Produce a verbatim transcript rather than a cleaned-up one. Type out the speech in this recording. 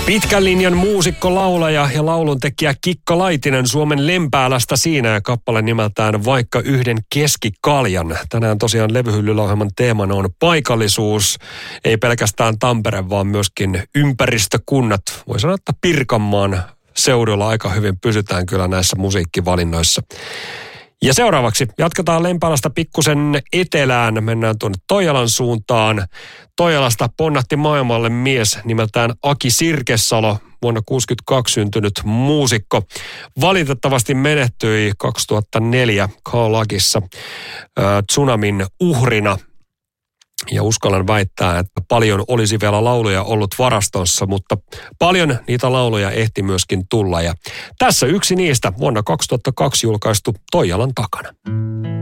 Pitkän linjan muusikko, laulaja ja lauluntekijä Kikka Laitinen Suomen Lempäälästä siinä ja kappale nimeltään Vaikka yhden keskikaljan. Tänään tosiaan levyhyllyllä-ohjelman teemana on paikallisuus, ei pelkästään Tampere, vaan myöskin ympäristökunnat. Voi sanoa, että Pirkanmaan seudulla aika hyvin pysytään kyllä näissä musiikkivalinnoissa. Ja seuraavaksi jatketaan Lempäälästä pikkusen etelään. Mennään tuonne Toijalan suuntaan. Toijalasta ponnahti maailmalle mies nimeltään Aki Sirkesalo, vuonna kuusikymmentäkaksi syntynyt muusikko. Valitettavasti menehtyi kaksituhattaneljä Kaalakissa äh, tsunamin uhrina. Ja uskallan väittää, että paljon olisi vielä lauluja ollut varastossa, mutta paljon niitä lauluja ehti myöskin tulla. Ja tässä yksi niistä vuonna kaksituhattakaksi julkaistu Toijalan takana.